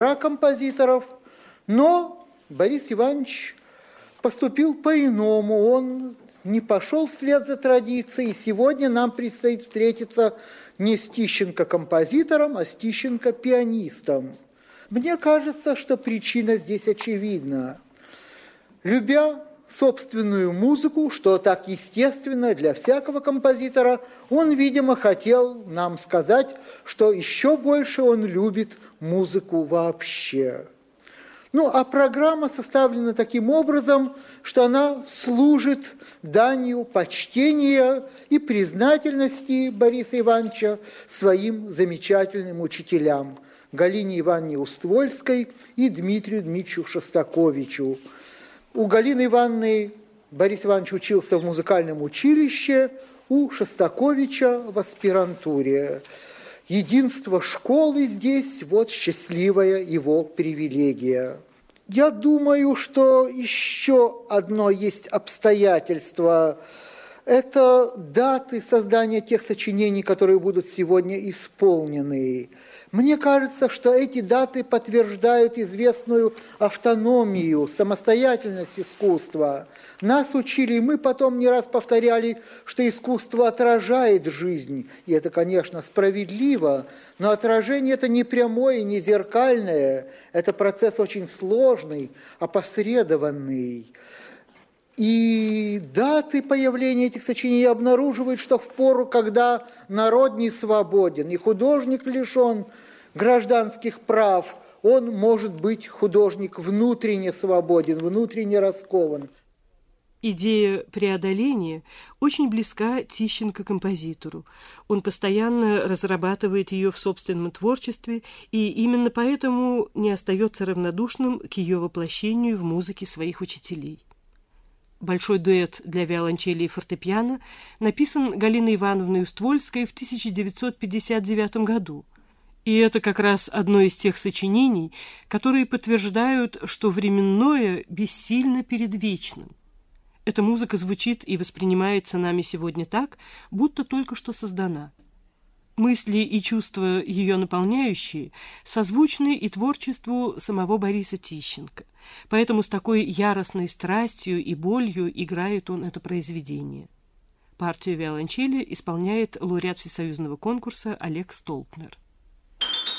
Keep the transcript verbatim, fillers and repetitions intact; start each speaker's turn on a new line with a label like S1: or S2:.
S1: двора композиторов, но Борис Иванович поступил по-иному, он не пошел вслед за традицией, и сегодня нам предстоит встретиться не с Тищенко-композитором, а с Тищенко-пианистом. Мне кажется, что причина здесь очевидна. Любя собственную музыку, что так естественно для всякого композитора, он, видимо, хотел нам сказать, что еще больше он любит музыку вообще. Ну, а программа составлена таким образом, что она служит данью почтения и признательности Бориса Ивановича своим замечательным учителям Галине Ивановне Уствольской и Дмитрию Дмитриевичу Шостаковичу. У Галины Ивановны Борис Иванович учился в музыкальном училище, у Шостаковича в аспирантуре. Единство школы здесь – вот счастливая его привилегия. Я думаю, что еще одно есть обстоятельство – это даты создания тех сочинений, которые будут сегодня исполнены. Мне кажется, что эти даты подтверждают известную автономию, самостоятельность искусства. Нас учили, и мы потом не раз повторяли, что искусство отражает жизнь. И это, конечно, справедливо, но отражение это не прямое, не зеркальное. Это процесс очень сложный, опосредованный. И даты появления этих сочинений обнаруживают, что в пору, когда народ не свободен и художник лишен гражданских прав, он может быть художник внутренне свободен, внутренне раскован.
S2: Идея преодоления очень близка Тищенко-композитору. Он постоянно разрабатывает ее в собственном творчестве и именно поэтому не остается равнодушным к ее воплощению в музыке своих учителей. Большой дуэт для виолончели и фортепиано написан Галиной Ивановной Уствольской в тысяча девятьсот пятьдесят девятом году. И это как раз одно из тех сочинений, которые подтверждают, что временное бессильно перед вечным. Эта музыка звучит и воспринимается нами сегодня так, будто только что создана. Мысли и чувства, ее наполняющие, созвучны и творчеству самого Бориса Тищенко. Поэтому с такой яростной страстью и болью играет он это произведение. Партию виолончели исполняет лауреат всесоюзного конкурса Олег Столпнер.